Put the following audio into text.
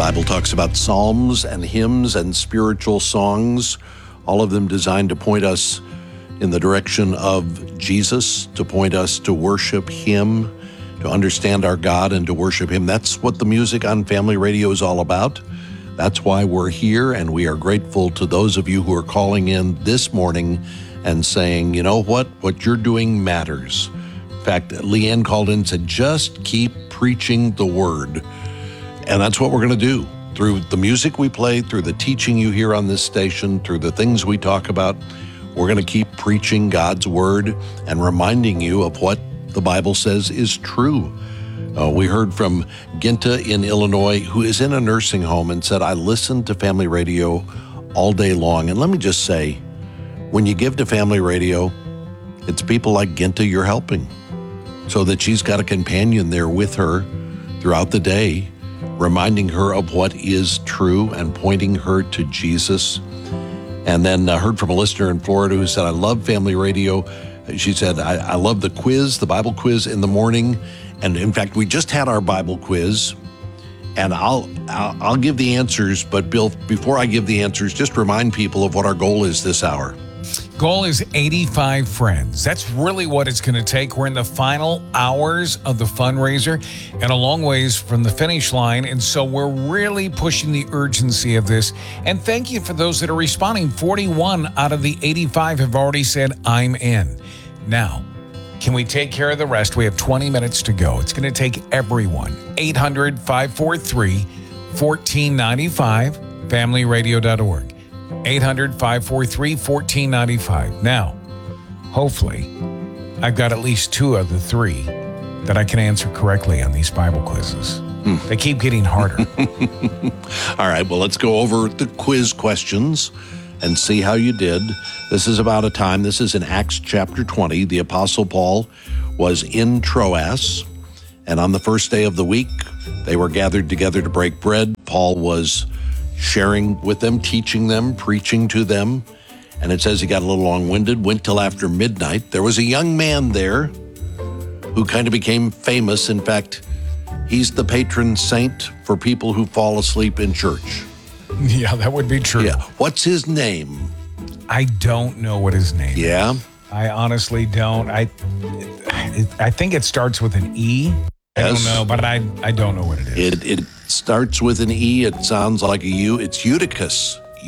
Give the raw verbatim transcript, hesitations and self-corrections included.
Bible talks about psalms and hymns and spiritual songs, all of them designed to point us in the direction of Jesus, to point us to worship Him, to understand our God and to worship Him. That's what the music on Family Radio is all about. That's why we're here, and we are grateful to those of you who are calling in this morning and saying, you know what, what you're doing matters. In fact, Leanne called in and said, just keep preaching the word. And that's what we're going to do. Through the music we play, through the teaching you hear on this station, through the things we talk about, we're going to keep preaching God's word and reminding you of what the Bible says is true. Uh, we heard from Ginta in Illinois, who is in a nursing home, and said, I listen to Family Radio all day long. And let me just say, when you give to Family Radio, it's people like Ginta you're helping, so that she's got a companion there with her throughout the day, reminding her of what is true and pointing her to Jesus. And then I heard from a listener in Florida who said, I love Family Radio. She said, I, I love the quiz, the Bible quiz in the morning. And in fact, we just had our Bible quiz, and I'll, I'll I'll give the answers. But Bill, before I give the answers, just remind people of what our goal is this hour. Goal is eighty-five friends. That's really what it's going to take. We're in the final hours of the fundraiser and a long ways from the finish line. And so we're really pushing the urgency of this. And thank you for those that are responding. forty-one out of the eighty-five have already said, I'm in. Now, can we take care of the rest? We have twenty minutes to go. It's going to take everyone. eight hundred, five four three, one four nine five, family radio dot org. eight hundred, five four three, one four nine five. Now, hopefully, I've got at least two of the three that I can answer correctly on these Bible quizzes. Hmm. They keep getting harder. All right, well, let's go over the quiz questions and see how you did. This is about a time, this is in Acts chapter twenty. The Apostle Paul was in Troas, and on the first day of the week, they were gathered together to break bread. Paul was sharing with them, teaching them, preaching to them. And it says he got a little long-winded, went till after midnight. There was a young man there who kind of became famous. In fact, he's the patron saint for people who fall asleep in church. Yeah, that would be true. Yeah. What's his name? I don't know what his name yeah. is. I honestly don't. I I think it starts with an E. I Yes. don't know, but I I don't know what it is. It, it starts with an E. It sounds like a U. It's Eutychus.